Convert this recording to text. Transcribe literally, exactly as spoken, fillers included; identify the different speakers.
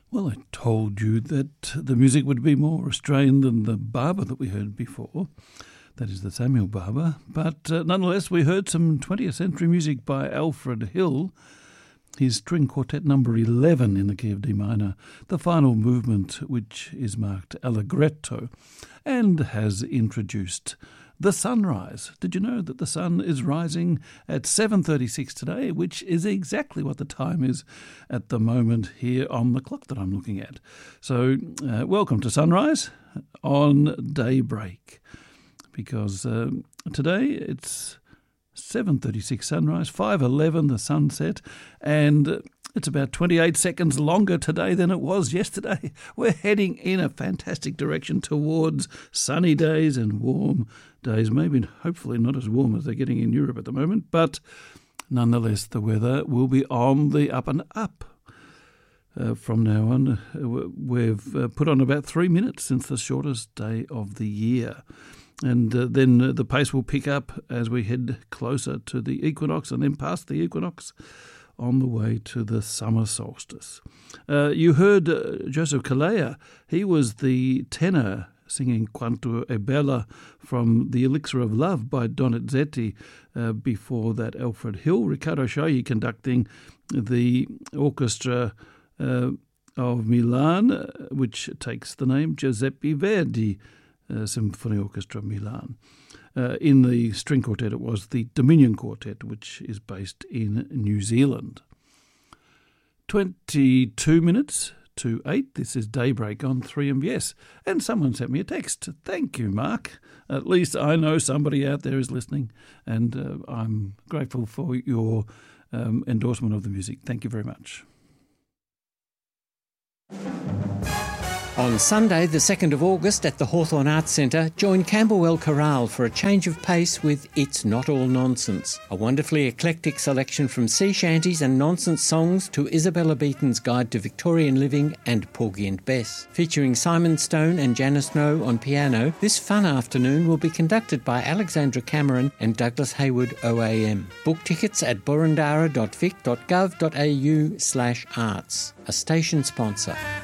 Speaker 1: Well, I told you that the music would be more Australian than the Barber that we heard before. That is the Samuel Barber. But uh, nonetheless, we heard some twentieth century music by Alfred Hill, his string quartet number eleven in the key of D minor, the final movement, which is marked Allegretto, and has introduced the sunrise. Did you know that the sun is rising at seven thirty-six today, which is exactly what the time is at the moment here on the clock that I'm looking at. So uh, welcome to Sunrise on Daybreak, because uh, today it's seven thirty-six sunrise, five eleven the sunset, and it's about twenty-eight seconds longer today than it was yesterday. We're heading in a fantastic direction towards sunny days and warm days, maybe hopefully not as warm as they're getting in Europe at the moment, but nonetheless the weather will be on the up and up. Uh, from now on, uh, we've uh, put on about three minutes since the shortest day of the year. And uh, then uh, the pace will pick up as we head closer to the equinox and then past the equinox on the way to the summer solstice. Uh, you heard uh, Joseph Calleja. He was the tenor singing Quanto è bella from The Elixir of Love by Donizetti. Uh, before that, Alfred Hill, Riccardo Sciochi conducting the orchestra uh, of Milan, uh, which takes the name Giuseppe Verdi uh, Symphony Orchestra Milan. Uh, in the string quartet, it was the Dominion Quartet, which is based in New Zealand. twenty-two minutes to eight. This is Daybreak on three M B S. And someone sent me a text. Thank you, Mark. At least I know somebody out there is listening, and uh, I'm grateful for your um, endorsement of the music. Thank you very much.
Speaker 2: On Sunday, the second of August, at the Hawthorn Arts Centre, join Camberwell Chorale for a change of pace with It's Not All Nonsense, a wonderfully eclectic selection from sea shanties and nonsense songs to Isabella Beaton's Guide to Victorian Living and Porgy and Bess. Featuring Simon Stone and Janice Snow on piano, this fun afternoon will be conducted by Alexandra Cameron and Douglas Hayward O A M. Book tickets at burundara dot vic dot gov dot a u slash arts, a station sponsor.